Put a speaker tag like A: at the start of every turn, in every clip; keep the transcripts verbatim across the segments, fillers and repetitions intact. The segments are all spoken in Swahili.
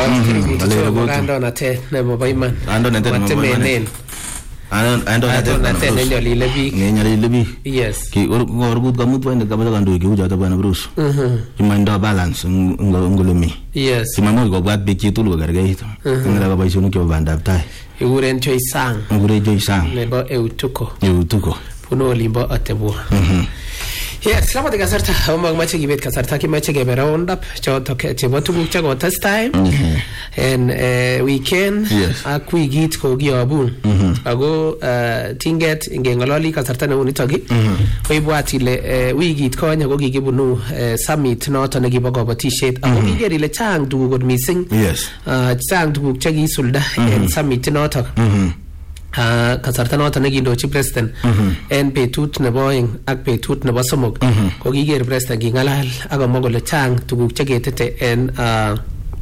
A: kandoinatet nebo iman.
B: Kandoinatet nebo iman.
A: Kandoinatet nenyolile biik.
B: Nenyolile biik.
A: Yes.
B: Ki orkut kamut waindet kabisa kandoik kou choto Bwana Bruce. Mhm. Kimaindo balance ngolemi.
A: Yes.
B: Kimamuch kobwat biik chitugul kokerkeit. Ngala boisionik chebo bandab tai.
A: Iguren Joy Sang.
B: Iguren Joy Sang.
A: Nebo Eutuko.
B: Eutuko.
A: Puno olimbo Atebua. Mhm. Yes, slamat kasarta omag mache kibet kasarta kimache kebe round up chotok chebo tuguk che kotestai en weekend ak wikit ko kiobun ako tinget ngengololi kasarta neu nitok ko ibwat ile wikit konye ko kikibunu summit noton nekibo kabatisiet ako kiger ile chang tuguk kot mising chang tuguk che kisulda en summit notok. Uh, kasarta noton nekindochi president en betut nebo oeng ak betut nebo somok ko kiker president kingalal akomwa kole chang tuguk cheketete en uh,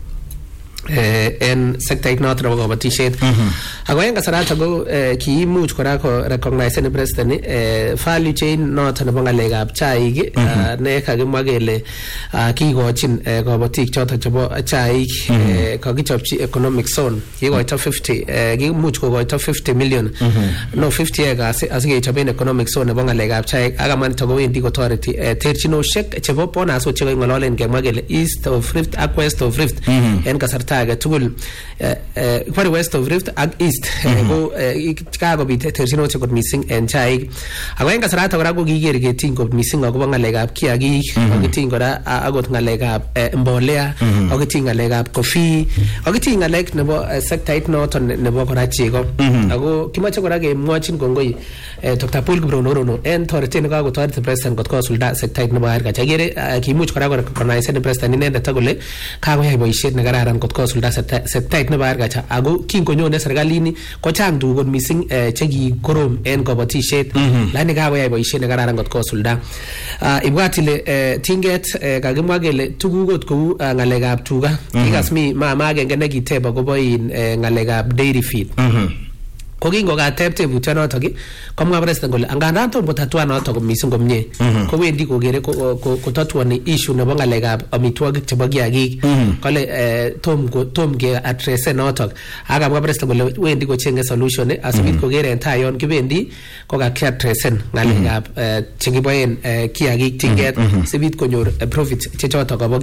A: en sektait noton nebo kabatisiet ako en kasarata ko kiimuch kora ko recognize ni president value chain noton nebo ngalekab chaik ne kakimwa kele kikochin kabatik choton chebo chaik kakichopchi economic zone kikoito fifty kiimuch kokoito fifty million no fifty acres asikechoben economic zone nebo ngalekab chaik akamanito kowendi kotoreti terchinosiek chebo bonus che ngololen kemwa kele east of Rift ak west of Rift en kasarta age tugul kwari west of Rift ak east ko kakobit terchinosiek kot mising en chaik ako en kasarata kora ko kiker keting kot mising akobo ngalekab kiagik akiting kora akot ngalekab mbolea akiting ngalekab coffee akiting ngalek nebo sektait noton nebo kora chego ako kimache kora kemwochin kongoi Doctor Paul Kibronorono en toretet nekakotoret president kot kosulda sektait nebo agriculture kere kimuch kora recognize the president inendet akole kakoyai boisiet nekararan kot kosulda sektait nebo agriculture ako kingonyone serkalini ko chang tuguk mising chekikorom en kabatisiet lakini kakoyai boisiet nekararan kot kosulda ibwat ile tinget kakimwa kele tuguk kou ngalekab tuga ikas mi mama agenge nekiteb akobo ngalekab dairy feed ko kingo kateb tebutyo notok komwa president kole angandan tom kotatua notok mising komie ko wendi kokere kotatuani issue nebo ngalekab amitwogik chebo kiagik kole tom tom ke address notok akamwa president kole wendi kochenge solution asibit kokere en tai yon kibendi ko ka address ngalekab chekiboen kiagik tinget sibit konyor profit che chotok kobo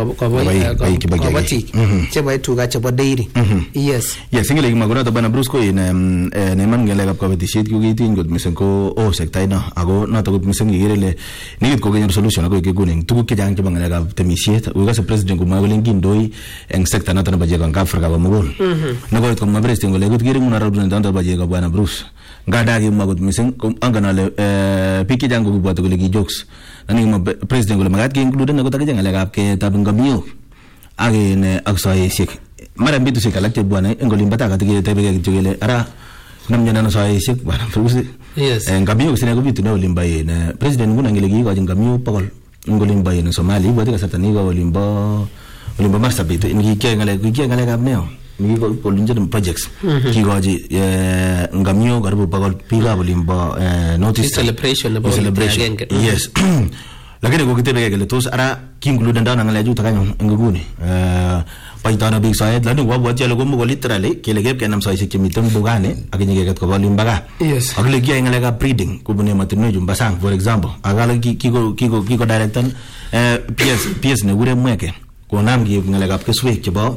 A: kobotik chebo tuga chebo dairy. Yes
B: yes ingele kimagona Bwana Bruce ko in neman ngalekab kabatisiet ko kitin kot mising ko o sektai no ako noto kot mising igere le nikit ko kenyor solution ako kekunen tuguk che jang chebo ngalekab temisiet uga se president ko magol ngindoi eng sekta noto nebo jego Afrika ko mugul neko ko ma president ko le gut kiri mun arabun ndanto ba jego Bwana Bruce ngada ki magot mising angana le piki jango ko bwato le ki jokes nani ma president ko le magat ki include ne ko ta ngalekab ke tab ngamio agene aksaisiek mara mbitu sikalak che bwana engolimba ta katike tebeke kitugele ara namnyana na saisiek Bwana Bruce.
A: Yes.
B: Ngamio kusina kubitu na olimba yene president nguna ngile ki ko ngamio pokol ngolimba yene Somali bwati ka satani ko olimba olimba marsabit ngi ke ngale ki ke ngale kabneo ngi ko ko linje projects ki goji ngamio garbu pokol pila olimba notice
A: celebration about
B: celebration. Yes. Lakini ko kitebeke kele tos ara kinglude ndana ngale ju takanyo nguguni paitana big side lanu wa bwatialo gomo literally kele gep kenam saisi chemitem bugane akinye get ko balimbaga.
A: Yes.
B: Akle gi ngale ga breeding kubune matino jumba sang for example agala ki kiko kiko kiko director eh ps ps ne gure mweke ko nam gi ngale ga keswe chebo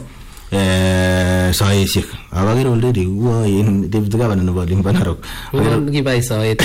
B: eh saisi agagero already wo in David Gavana no balimba narok
A: agero gi bai saisi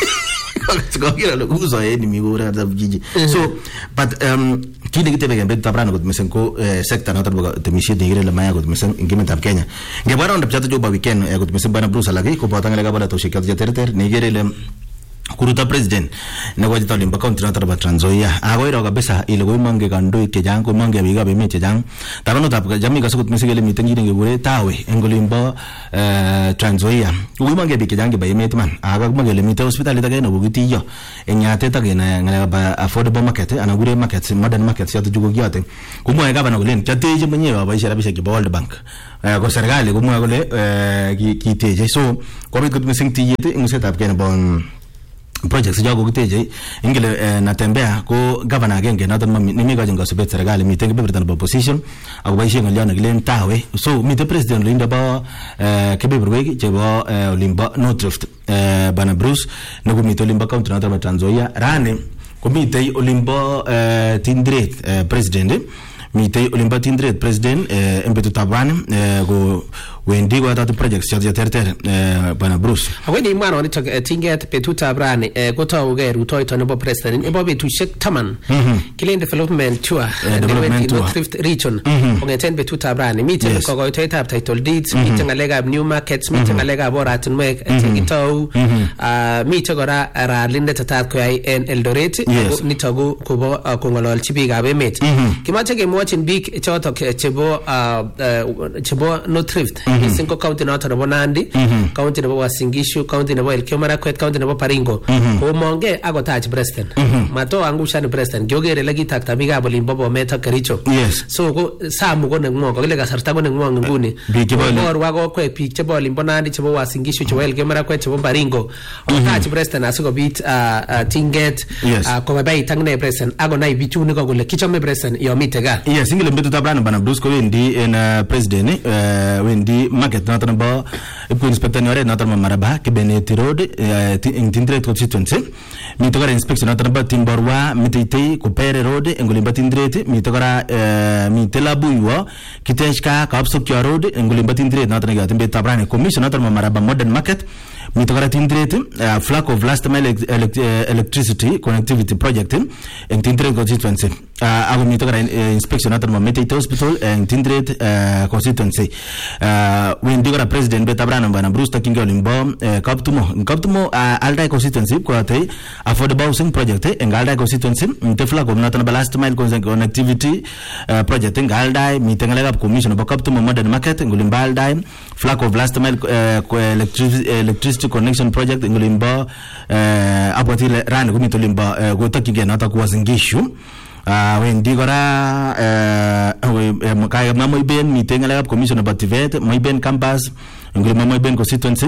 B: so but um kile kitebeke mbet tabrana kot mesen ko sector na tabga temisiet ngire le maya kot mesen ingime tab Kenya ngebara ndap chato joba weekend kot mesen Bwana Bruce alagi ko patanga le gabada to shikat jeterter ngire le kuruta president ne ko jitali mba county na tarba Trans Nzoia ago iro kabisa ile ko mange kando ke jang ko mange biga be meche jang tabano tab jami ka sukut mesigele mitingi nge gure tawe engolimba Trans Nzoia ko mange be ke jang be met man aga mange le mite hospital ta gena bugiti yo enyate ta gena ngala ba affordable market ana gure market modern market ya tujugo gyate ko mo ga bana gulen chateje menye ba ishara bisha ki World Bank ko serikali ko mo gole ki teje so ko be kut mesing tiyete ingse tab gena bon projects jo kokiteje ingele natembea ko governor agenge noton nimi kajin kasubet serikali miten kebeberta nebo opposition ako boisien ngolyo nekilen tawe so miten president Linda ba kebeberwek chebo Olimba North Rift bana Bruce nako miten Olimba county noton ba Trans Nzoia rani ko miten Olimba Tindret president miten Olimba Tindret president embetutab rani ko wendi ko ata projects che terter bana Bruce
A: awendi mwana nitok tinget betutab rani kotauge rutoito nebo president ibo betushek taman kilen development tour development North Rift region ongeten betutab rani miten kokoitoetab title deeds miten ngalekab new markets miten ngalekab oratinwek chekitou miten kora ralindet atat koyai en Eldoret nitoku kobo kongololchi biikab emet kimache kemwochin biik chotok chebo chebo North Rift missing ko county noto nebo Nandi county nebo Uasin Gishu county nebo Elgeyo Marakwet county nebo Baringo ko monge akotach president mato angusha ni president jogere le kitakta biikab Olimbo Bomet ak Kericho so ko samu ko nengmo ko kile kasarta ko nengmo nguni bor wa ko kwe biik chebo Olimbo Nandi chebo Uasin Gishu chebo Elgeyo Marakwet chebo Baringo akotach president asikobit tinget ko bai tangne president agonai bichu ni ko kole kichome president yo mitega
B: yes ingile betutab rani bana Bruce ko wendi en president wendi market noton ba ipo inspector nore noton ma Maraba Kibeneti Road in Tindret constituency mito kora inspection noton ba Timborwa mititei Kupere Road Ngolimba Tindret mito kora mitela Buiwa Kiteshka Kapsokyo Road Ngolimba Tindret noton ga tembe tabrani commission noton ma Maraba modern market mito kora Tindret flack of last mile electricity connectivity project in Tindret constituency ago mito kora inspection noton ma Mititei hospital in Tindret constituency wendi kora president betabrana bana Bruce takinge Olimbo Kaptumo Kaptumo Aldai constituency ko atei affordable housing project en Aldai constituency mtefla ko noton ba last mile connectivity project en Aldai mitengalega commission ba Kaptumo modern market Ngolimba Aldai flack of last mile electricity connection project Ngolimba apoti ran ko mitolimba ko takinge noton ko Uasin Gishu ah wendi kora eh kaya mamo iben mitengalega commission about Tivet Moiben campus Ngolimba Moiben constituency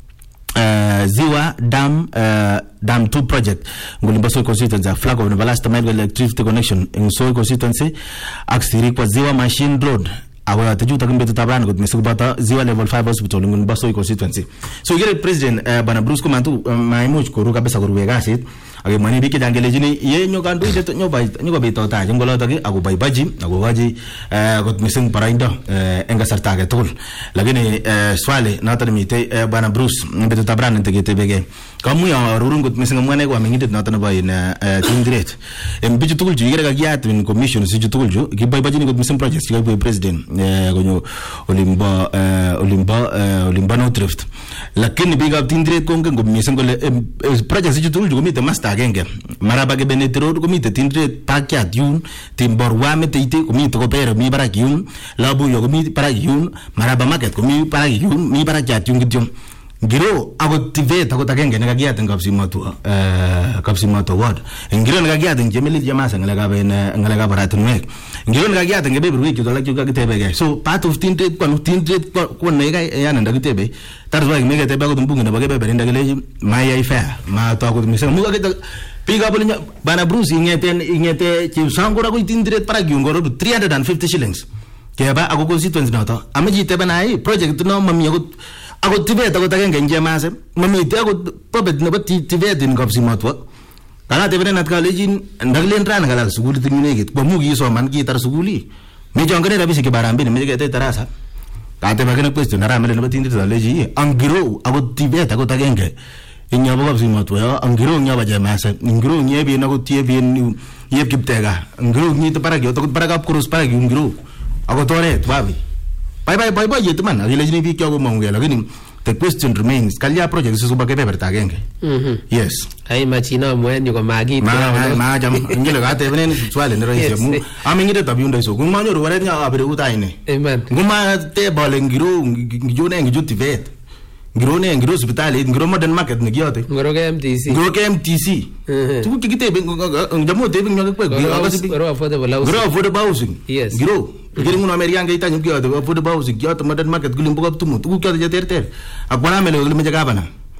B: Uh, Ziwa Dam uh, Dam two project Ngolimba Soil constituency flag of the last mile electricity connection in Soil constituency aksiri kwa Ziwa Machine Road awa tajuta kumbetu tabrani kot mesukubata Ziwa level five hospital Ngolimba Soil constituency so yule president uh, bana Bruce Komantu uh, maimuch koru kabisa koruwe gasit age mani biki dangelejini ye nyokandu ide nyoba nyoba bitota jingolo tage ago baibaji ago waji uh, kot mesung paraindo uh, enga sartage tol lakini uh, swali natani mite uh, bana Bruce mbetu tabrani tegete bege kamu ya rurungut mesung mwane kwa mingide natani ba in uh, Tindret em biju tukul ju yigere gagiat in commission si ju tukul ju ki baibaji ni kot mesung project ki ko president uh, gonyo Olimba uh, Olimba uh, Olimba North Rift lakini biga Tindret konge ngo mesung gole uh, project si ju tukul ju komite master agenge Maraba Kibeneti Road komite Tindret pakiat yun Timborwa metite komite Kopere mi barak yun Labu yo komite barak yun Maraba market komite barak yun mi barakiat yun gityom ngiro agot Tivet agot agenge nekagiat ngapsimato eh kapsimato ward ngiro nekagiat ngemelit jamasa ngaleka ben ngaleka baratunwek ngiro nekagiat ngebeberwek chuto lak chuka kitebege so part of Tindret kwa Tindret kwa nega yana ndakitebe tarwa ngeke tebe agot mbunge na bagebebere ndakeleji maya fair ma to agot miseng muga kita piga bolnya bana Bruce ingeten ingete chusangora ko Tindret para gyungoro three hundred fifty shillings keba ago constituency nato ameji tebe nai project no mami agot agot Tivet agot agenge njemase mamite agot probet nebo Tivet in kapsimatwa kana tebene nat kalejin ndaglen ran kala sukuli tinginegit kwa mugi soman kitar sukuli me jongane rabisi ke barambe me gete tarasa kate bagene question aramele nebo Tindret aleji angiro agot Tivet agot agenge inyabo kapsimatwa angiro nyaba jemase ngiro nyebi nagot tiebien yeb kiptega ngiro nyite para gyo agot para kap kurus para ngiro agot ore twabi bye bye bye bye yetman agilejini bi kyo mongela lakini the question remains kalya project susuba ke beberta agenge mhm yes
A: ai machina mwenye ko magi
B: ma ma jam ngile ga tebenen swale ne raise mu amingide tabiunda iso kumanyoru wale nya abire utaine
A: amen
B: nguma te bale ngiro ngijone ngiju Tivet ngiro ne ngiro hospital ngiro modern market ne giyote
A: ngiro ke M T C
B: ngiro ke M T C tu kikitebe ngamo tebe nyoke kwe
A: ngiro affordable housing
B: ngiro affordable housing
A: yes
B: ngiro ngiro nguno amerianga itanyu giyote affordable housing giyote modern market gulimbo kaptumu tu kyote jeterter akwana mele gulimbe jagabana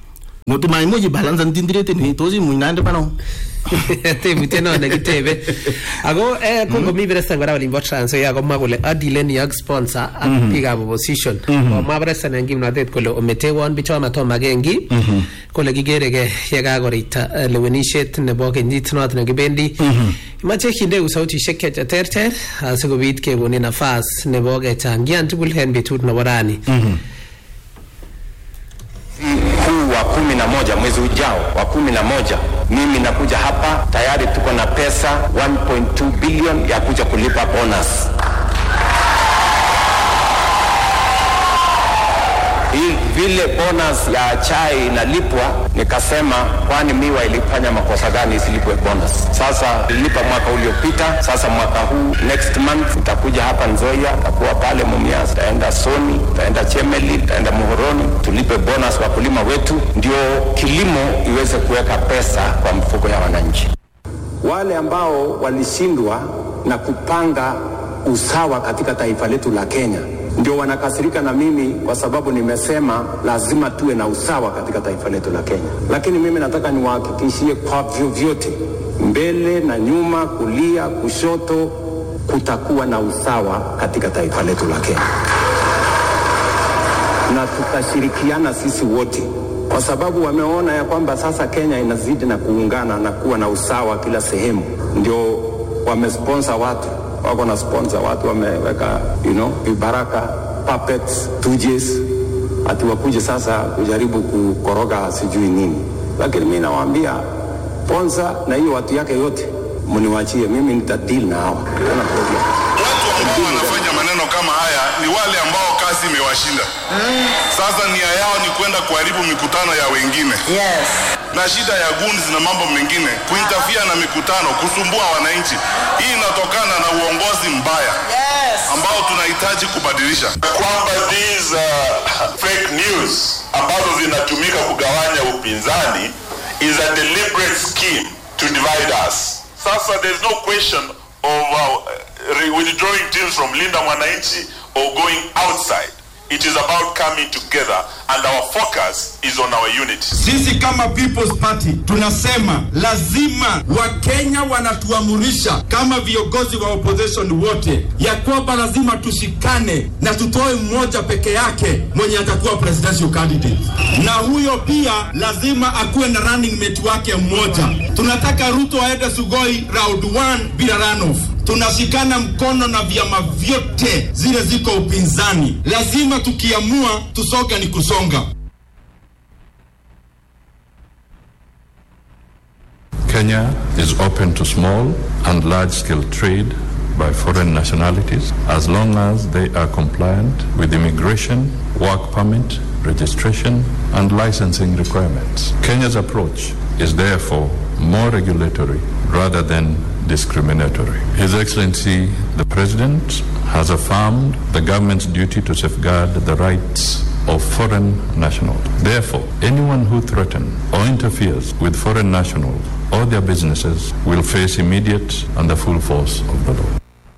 B: ngoto maimuji balance ntindirete ni tozi muinande pano
A: tebute no negitebe ago eh kongo mi bresa ngora walimbo trans ya ko magule adile ni ag sponsor ak biga opposition ko ma bresa nangi mnadet ko le omete won bicho ma to magengi ko le gigerege ye ga gorita lewenishet ne boke nit not ne gibendi mache kinde usauti sheke terter asigo bit ke woni nafas ne boke tangian tubul hen bitut no warani
C: wa kumi na moja mwezi ujao wa kumi na moja mimi nakuja hapa tayari tuko na pesa one point two billion ya kuja kulipa bonus. Hii vile bonus ya chai inalipwa, nikasema kwani miwa ilifanya makosa gani isilipwe bonus? Sasa nilipa mwaka uliopita, sasa mwaka huu next month nitakuja hapa Nzoia, nitakuwa pale Mumias, nitaenda Soni, nitaenda Chemeli, nitaenda Muhoroni, tulipe bonus wakulima wetu ndio kilimo iweze kuweka pesa kwa mfuko ya wananchi. Wale ambao walishindwa na kupanga usawa katika taifa letu la Kenya ndio wanakasirika na mimi kwa sababu nimesema lazima tuwe na usawa katika taifa letu la Kenya. Lakini mimi nataka niwahakikishie kwa vyovyote, mbele na nyuma, kulia, kushoto, kutakuwa na usawa katika taifa letu la Kenya. Na tutashirikiana sisi wote kwa sababu wameona ya kwamba sasa Kenya inazidi na kuungana na kuwa na usawa kila sehemu. Ndio wamesponsor watu, wako na sponsor watu wameweka, you know, vibaraka, puppets, tujes, ati wakuje sasa kujaribu kukoroga sijui nini. Lakini mimi nawaambia sponsor na hiyo watu yake yote mniwaachie, mimi nitadeal na hao. Kuna problem.
D: Watu ambao wanafanya maneno kama haya ni wale ambao kazi imewashinda. Sasa nia yao ni kwenda kuharibu mikutano ya wengine.
E: Yes.
D: Na shida ya guns na mambo mengine, kuinterfere na mikutano, kusumbua wananchi. Hii inatokana na uongozi mbaya.
E: Yes.
D: Ambao tunahitaji kubadilisha.
F: Kwamba these uh, fake news ambazo zinatumika kugawanya upinzani is a deliberate scheme to divide us. Sasa there's no question of uh, withdrawing teams from Linda Mwananchi or going outside. It is about coming together and our focus is on our unity.
G: Sisi kama People's Party tunasema lazima Wakenya wanatuamurisha kama viongozi wa opposition wote ya kwamba lazima tushikane na tutoe mmoja peke yake mwenye atakuwa presidential candidate. Na huyo pia lazima akuwe na running mate wake mmoja. Tunataka Ruto aende Sugoi round one bila runoff. Tunashikana mkono na vyama vyote zile ziko upinzani. Lazima tukiamua tusoga ni kusonga.
H: Kenya is open to small and large-scale trade by foreign nationalities as long as they are compliant with immigration, work permit, registration, and licensing requirements. Kenya's approach is therefore more regulatory rather than discriminatory. His Excellency, the President, has affirmed the government's duty to safeguard the rights of foreign nationals. Therefore, anyone who threatens or interferes with foreign nationals or their businesses will face immediate and the full force of the law.